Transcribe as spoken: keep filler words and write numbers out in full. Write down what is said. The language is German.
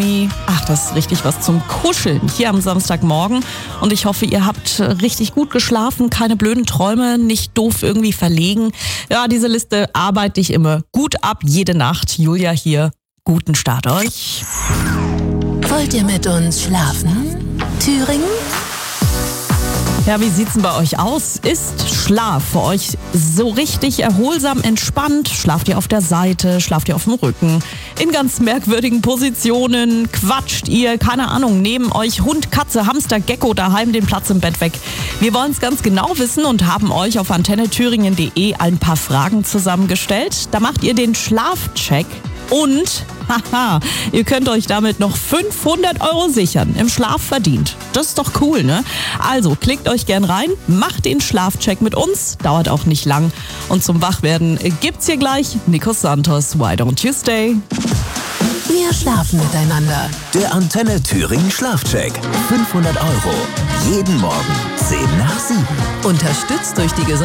Ach, das ist richtig was zum Kuscheln hier am Samstagmorgen. Und ich hoffe, ihr habt richtig gut geschlafen, keine blöden Träume, nicht doof irgendwie verlegen. Ja, diese Liste arbeite ich immer gut ab, jede Nacht. Julia hier, guten Start euch. Wollt ihr mit uns schlafen? Thüringen? Ja, wie sieht's denn bei euch aus? Ist Schlaf für euch so richtig erholsam entspannt? Schlaft ihr auf der Seite? Schlaft ihr auf dem Rücken? In ganz merkwürdigen Positionen? Quatscht ihr, keine Ahnung, neben euch Hund, Katze, Hamster, Gecko daheim den Platz im Bett weg? Wir wollen es ganz genau wissen und haben euch auf antenne thüringen punkt de ein paar Fragen zusammengestellt. Da macht ihr den Schlafcheck. Und, haha, ihr könnt euch damit noch fünfhundert Euro sichern. Im Schlaf verdient. Das ist doch cool, ne? Also, klickt euch gern rein, macht den Schlafcheck mit uns. Dauert auch nicht lang. Und zum Wachwerden gibt's hier gleich Nico Santos. Why don't you stay? Wir schlafen miteinander. Der Antenne Thüringen Schlafcheck. fünfhundert Euro. Jeden Morgen zehn nach sieben. Unterstützt durch die Gesundheit.